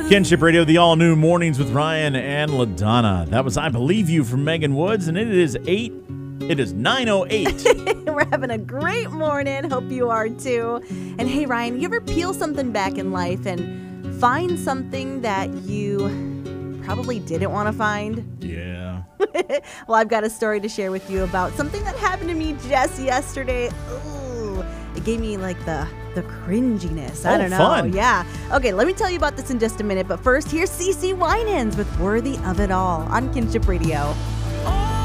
Kinship Radio, the all-new Mornings with Ryan and LaDonna. That was I Believe You from Megan Woods, and it is 9:08. We're having a great morning. Hope you are too. And hey, Ryan, you ever peel something back in life and find something that you probably didn't want to find? Yeah. Well, I've got a story to share with you about something that happened to me just yesterday. Ooh, it gave me like the cringiness. I don't know. Fun. Yeah. Okay, let me tell you about this in just a minute. But first, here's CeCe Winans with Worthy of It All on Kinship Radio.